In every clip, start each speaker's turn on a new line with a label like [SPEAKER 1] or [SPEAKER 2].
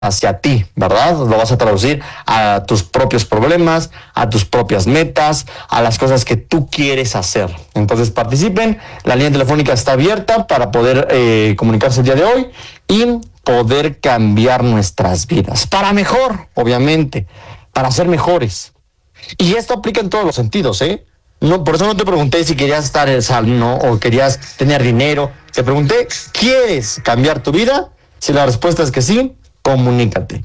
[SPEAKER 1] hacia ti, ¿verdad? Lo vas a traducir a tus propios problemas, a tus propias metas, a las cosas que tú quieres hacer. Entonces participen, la línea telefónica está abierta para poder comunicarse el día de hoy y poder cambiar nuestras vidas. Para mejor, obviamente, para ser mejores. Y esto aplica en todos los sentidos, ¿eh? No, por eso no te pregunté si querías estar sano o querías tener dinero. Te pregunté, ¿quieres cambiar tu vida? Si la respuesta es que sí, comunícate.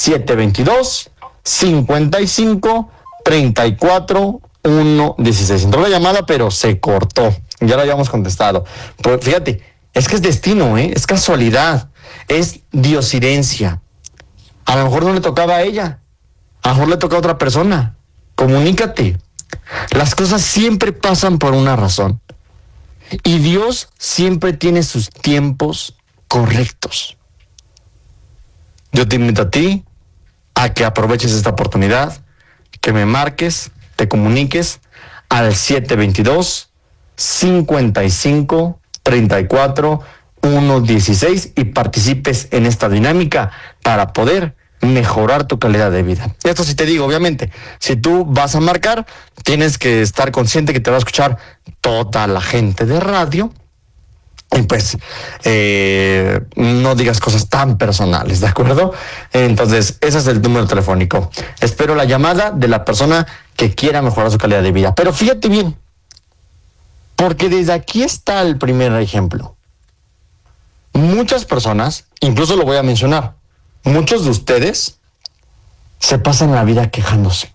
[SPEAKER 1] 722-55-34-116. Entró la llamada, pero se cortó. Ya la habíamos contestado. Pues fíjate, es que es destino, ¿eh? Es casualidad. Es diosidencia. A lo mejor no le tocaba a ella. A lo mejor le toca a otra persona. Comunícate. Las cosas siempre pasan por una razón. Y Dios siempre tiene sus tiempos correctos. Yo te invito a ti a que aproveches esta oportunidad, que me marques, te comuniques al 722-55-34-116 y participes en esta dinámica para poder mejorar tu calidad de vida. Esto sí te digo, obviamente, si tú vas a marcar, tienes que estar consciente que te va a escuchar toda la gente de radio. Y pues no digas cosas tan personales, ¿de acuerdo? Entonces, ese es el número telefónico. Espero la llamada de la persona que quiera mejorar su calidad de vida. Pero fíjate bien, porque desde aquí está el primer ejemplo. Muchas personas, incluso lo voy a mencionar, muchos de ustedes se pasan la vida quejándose.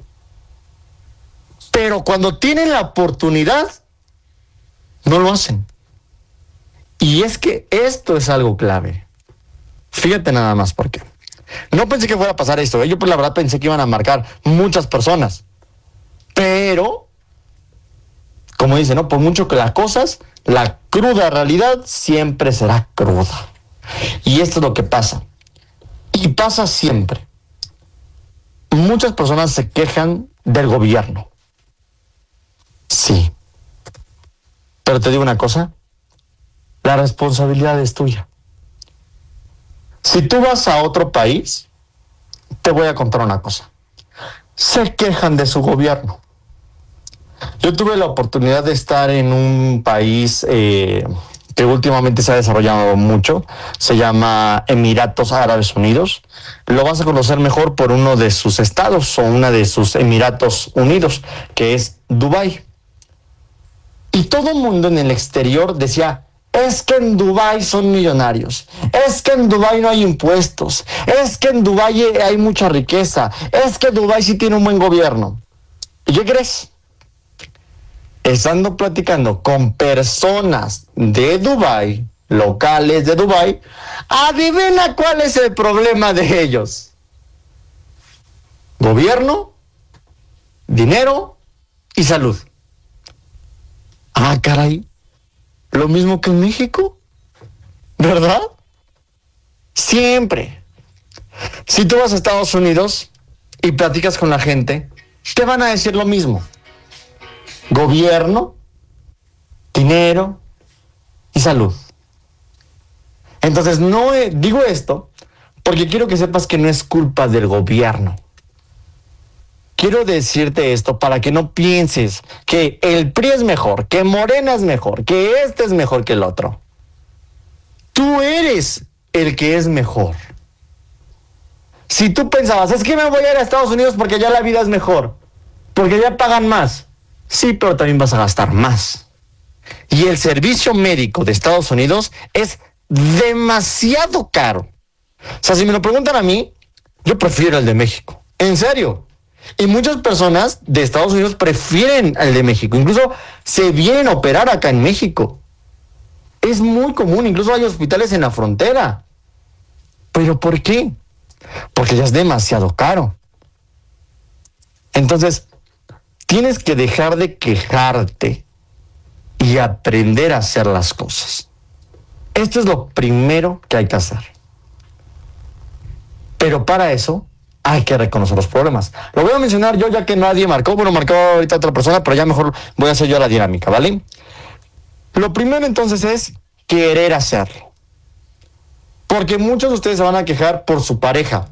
[SPEAKER 1] Pero cuando tienen la oportunidad, no lo hacen. Y es que esto es algo clave. Fíjate nada más por qué. No pensé que fuera a pasar esto, ¿eh? Yo pues la verdad pensé que iban a marcar muchas personas. Pero, como dice, ¿no? Por mucho que las cosas, la cruda realidad siempre será cruda. Y esto es lo que pasa. Y pasa siempre. Muchas personas se quejan del gobierno. Sí. Pero te digo una cosa. La responsabilidad es tuya. Si tú vas a otro país, te voy a contar una cosa. Se quejan de su gobierno. Yo tuve la oportunidad de estar en un país que últimamente se ha desarrollado mucho. Se llama Emiratos Árabes Unidos. Lo vas a conocer mejor por uno de sus estados o una de sus Emiratos Unidos, que es Dubái. Y todo el mundo en el exterior decía, es que en Dubái son millonarios, es que en Dubái no hay impuestos, es que en Dubái hay mucha riqueza, es que Dubái sí tiene un buen gobierno. ¿Y qué crees? Estando platicando con personas de Dubái, locales de Dubái, adivina cuál es el problema de ellos. Gobierno, dinero y salud. Ah, caray. Lo mismo que en México, ¿verdad? Siempre. Si tú vas a Estados Unidos y platicas con la gente, te van a decir lo mismo. Gobierno, dinero y salud. Entonces, no digo esto porque quiero que sepas que no es culpa del gobierno. Quiero decirte esto para que no pienses que el PRI es mejor, que Morena es mejor, que este es mejor que el otro. Tú eres el que es mejor. Si tú pensabas, es que me voy a ir a Estados Unidos porque allá la vida es mejor, porque allá pagan más. Sí, pero también vas a gastar más. Y el servicio médico de Estados Unidos es demasiado caro. O sea, si me lo preguntan a mí, yo prefiero el de México. En serio. Y muchas personas de Estados Unidos prefieren el de México. Incluso se vienen a operar acá en México. Es muy común. Incluso hay hospitales en la frontera. ¿Pero por qué? Porque ya es demasiado caro. Entonces, tienes que dejar de quejarte y aprender a hacer las cosas. Esto es lo primero que hay que hacer. Pero para eso hay que reconocer los problemas. Lo voy a mencionar yo ya que nadie marcó. Bueno, marcó ahorita otra persona, pero ya mejor voy a hacer yo la dinámica, ¿vale? Lo primero entonces es querer hacerlo. Porque muchos de ustedes se van a quejar por su pareja.